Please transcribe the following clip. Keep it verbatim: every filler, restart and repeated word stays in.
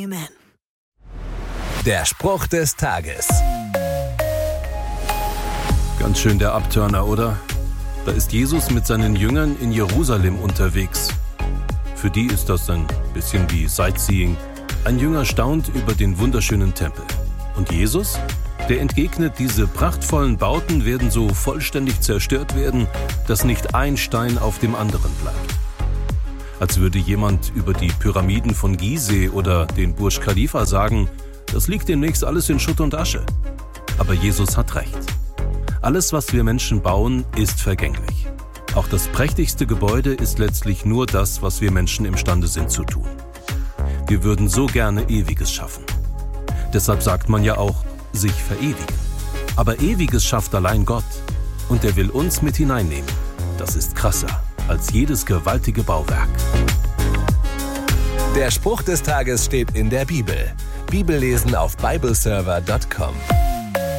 Amen. Der Spruch des Tages. Ganz schön der Abturner, oder? Da ist Jesus mit seinen Jüngern in Jerusalem unterwegs. Für die ist das ein bisschen wie Sightseeing. Ein Jünger staunt über den wunderschönen Tempel. Und Jesus? Der entgegnet, diese prachtvollen Bauten werden so vollständig zerstört werden, dass nicht ein Stein auf dem anderen bleibt. Als würde jemand über die Pyramiden von Gizeh oder den Burj Khalifa sagen, das liegt demnächst alles in Schutt und Asche. Aber Jesus hat recht. Alles, was wir Menschen bauen, ist vergänglich. Auch das prächtigste Gebäude ist letztlich nur das, was wir Menschen imstande sind zu tun. Wir würden so gerne Ewiges schaffen. Deshalb sagt man ja auch, sich verewigen. Aber Ewiges schafft allein Gott. Und er will uns mit hineinnehmen. Das ist krasser als jedes gewaltige Bauwerk. Der Spruch des Tages steht in der Bibel. Bibellesen auf bibleserver punkt com.